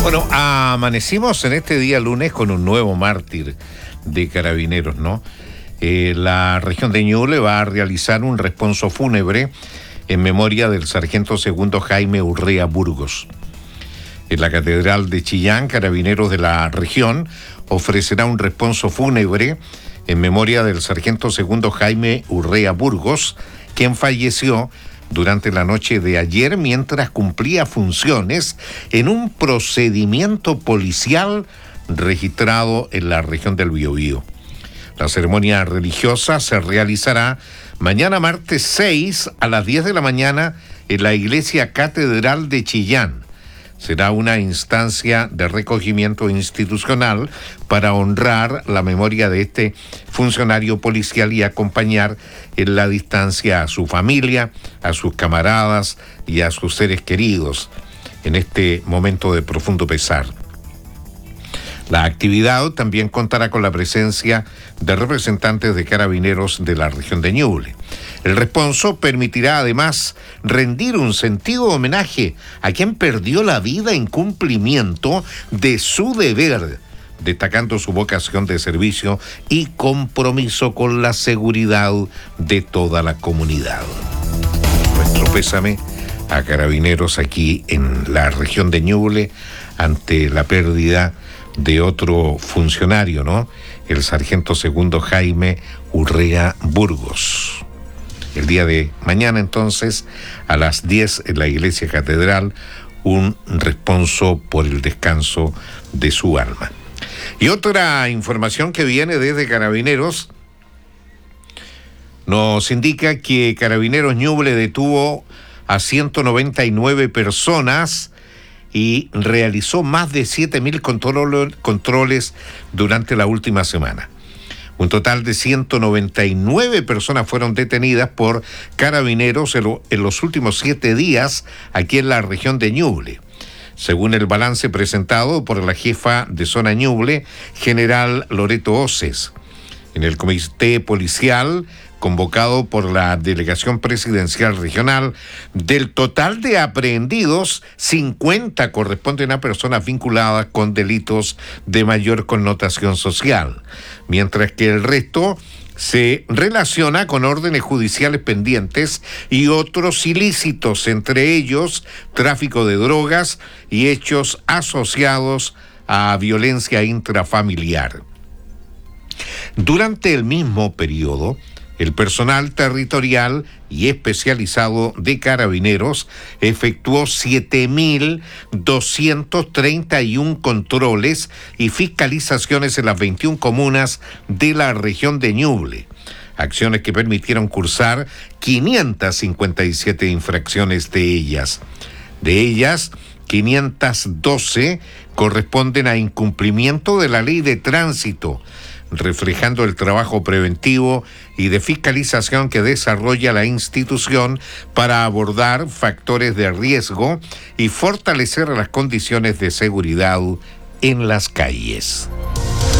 Bueno, amanecimos en este día lunes con un nuevo mártir de Carabineros, ¿no? La región de Ñuble va a realizar un responso fúnebre en memoria del sargento segundo Jaime Urrea Burgos. En la Catedral de Chillán, Carabineros de la región ofrecerá un responso fúnebre en memoria del sargento segundo Jaime Urrea Burgos, quien falleció durante la noche de ayer mientras cumplía funciones en un procedimiento policial registrado en la región del Biobío. La ceremonia religiosa se realizará mañana martes 6 a las 10 de la mañana en la Iglesia Catedral de Chillán. Será una instancia de recogimiento institucional para honrar la memoria de este funcionario policial y acompañar en la distancia a su familia, a sus camaradas y a sus seres queridos en este momento de profundo pesar. La actividad también contará con la presencia de representantes de Carabineros de la región de Ñuble. El responso permitirá además rendir un sentido homenaje a quien perdió la vida en cumplimiento de su deber, destacando su vocación de servicio y compromiso con la seguridad de toda la comunidad. Nuestro pésame a Carabineros aquí en la región de Ñuble ante la pérdida de otro funcionario, ¿no? El sargento segundo Jaime Urrea Burgos. El día de mañana, entonces, a las 10 en la Iglesia Catedral, un responso por el descanso de su alma. Y otra información que viene desde Carabineros nos indica que Carabineros Ñuble detuvo a 199 personas y realizó más de 7.000 controles durante la última semana. Un total de 199 personas fueron detenidas por Carabineros en los últimos 7 días aquí en la región de Ñuble. Según el balance presentado por la jefa de zona Ñuble, general Loreto Oces. En el comité policial convocado por la Delegación Presidencial Regional, del total de aprehendidos, 50 corresponden a personas vinculadas con delitos de mayor connotación social, mientras que el resto se relaciona con órdenes judiciales pendientes y otros ilícitos, entre ellos tráfico de drogas y hechos asociados a violencia intrafamiliar. Durante el mismo periodo, el personal territorial y especializado de Carabineros efectuó 7.231 controles y fiscalizaciones en las 21 comunas de la región de Ñuble. Acciones que permitieron cursar 557 infracciones de ellas. De ellas, 512 corresponden a incumplimiento de la ley de tránsito, reflejando el trabajo preventivo y de fiscalización que desarrolla la institución para abordar factores de riesgo y fortalecer las condiciones de seguridad en las calles.